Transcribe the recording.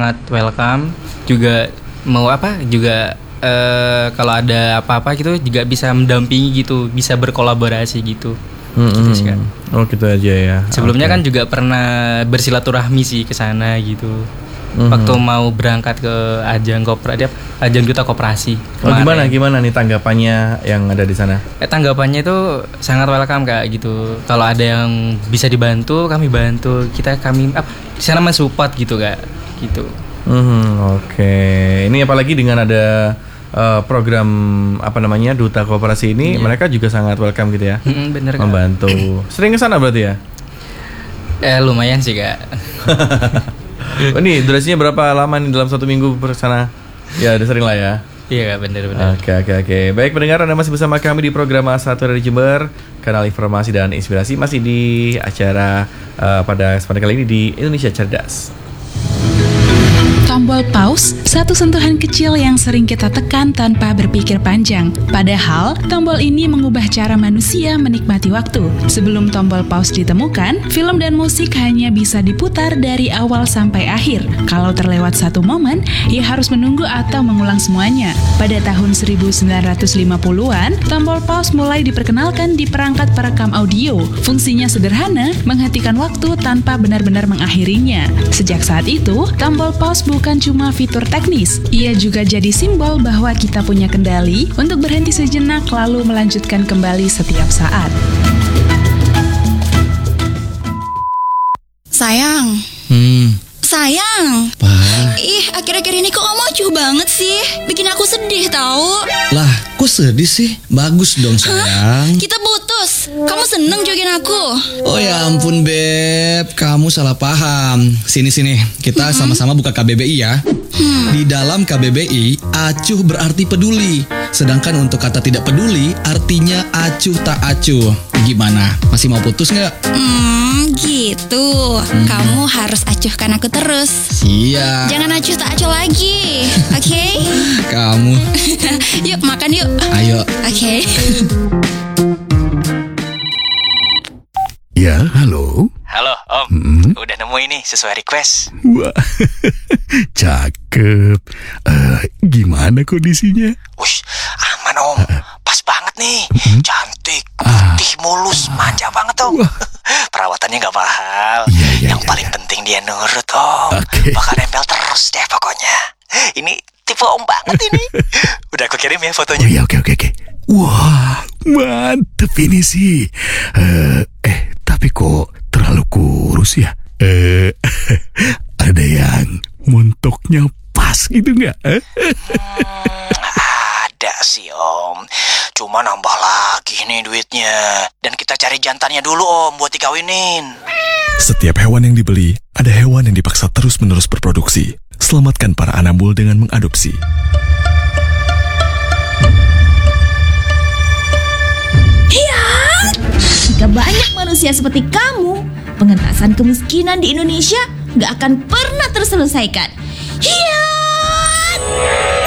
sangat welcome. Juga kalau ada apa-apa gitu juga bisa mendampingi gitu, bisa berkolaborasi gitu. Gitu sih, Kak. Oh gitu aja ya. Sebelumnya kan juga pernah bersilaturahmi sih ke sana gitu. Waktu mau berangkat ke ajang duta koperasi. Gimana nih tanggapannya yang ada di sana? Tanggapannya itu sangat welcome, Kak, gitu. Kalau ada yang bisa dibantu, kami bantu. Kami di sana mensupport gitu, Kak. Gitu. Oke. Ini apalagi dengan ada program duta koperasi ini, mereka juga sangat welcome gitu ya. Bener, Kak. Membantu. Sering ke sana berarti ya? Lumayan sih, Kak. Oh, ini durasinya berapa lama nih dalam 1 minggu ke sana? Ya udah sering lah ya. Iya, Kak, bener. Oke. Baik pendengar, Anda masih bersama kami di program A1 dari Jember, kanal informasi dan inspirasi, masih di acara pada kesempatan kali ini di Indonesia Cerdas. Tombol pause, satu sentuhan kecil yang sering kita tekan tanpa berpikir panjang. Padahal, tombol ini mengubah cara manusia menikmati waktu. Sebelum tombol pause ditemukan, film dan musik hanya bisa diputar dari awal sampai akhir. Kalau terlewat satu momen, ia harus menunggu atau mengulang semuanya. Pada tahun 1950-an, tombol pause mulai diperkenalkan di perangkat perekam audio. Fungsinya sederhana, menghentikan waktu tanpa benar-benar mengakhirinya. Sejak saat itu, tombol pause bukan cuma fitur teknis, ia juga jadi simbol bahwa kita punya kendali untuk berhenti sejenak lalu melanjutkan kembali setiap saat. Sayang. Sayang. Ih, akhir-akhir ini kok kamu acuh banget sih? Bikin aku sedih tahu. Lah, kok sedih sih? Bagus dong sayang. Kita putus. Kamu seneng jogging aku? Oh ya ampun Beb, kamu salah paham. Sini, kita sama-sama buka KBBI ya. Di dalam KBBI, acuh berarti peduli. Sedangkan untuk kata tidak peduli, artinya acuh tak acuh. Gimana? Masih mau putus nggak? Gitu. Kamu harus acuhkan aku terus. Iya. Jangan acuh tak acuh lagi. Oke? Kamu. Yuk makan yuk. Ayo. Oke. Ya, halo. Halo, Om. Udah nemu ini sesuai request. Wah, cakep. Gimana kondisinya? Wush, aman Om. Pas banget nih. Cantik, putih, mulus, manja banget Om. Perawatannya gak mahal. Yang paling penting dia nurut Om. Bakal nempel terus deh pokoknya. Ini tipe Om banget ini. Udah aku kirim ya fotonya. Oh iya, oke. Wah, mantep ini sih. Tapi kok terlalu kurus ya? Ada yang montoknya pas gitu nggak? Ada sih Om. Cuma nambah lagi nih duitnya. Dan kita cari jantannya dulu Om buat dikawinin. Setiap hewan yang dibeli, ada hewan yang dipaksa terus-menerus berproduksi. Selamatkan para anambul dengan mengadopsi. Jika banyak manusia seperti kamu, pengentasan kemiskinan di Indonesia gak akan pernah terselesaikan. Hiat!